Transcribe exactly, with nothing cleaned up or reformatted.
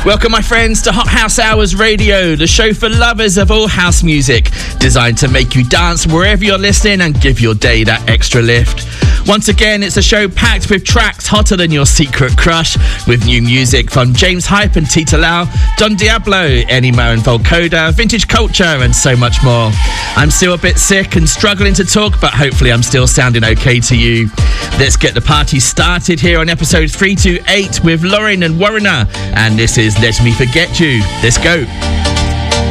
Welcome, my friends, to Hot House Hours Radio, the show for lovers of all house music, designed to make you dance wherever you're listening and give your day that extra lift. Once again, it's a show packed with tracks hotter than your secret crush, with new music from James Hype and Tita Lau, Don Diablo, Ennio and Volcoda, vintage culture, and so much more. I'm still a bit sick and struggling to talk, but hopefully I'm still sounding okay to you. Let's get the party started here on episode three twenty-eight with Lauren and Warrener, and this is Let Me Forget You. Let's go.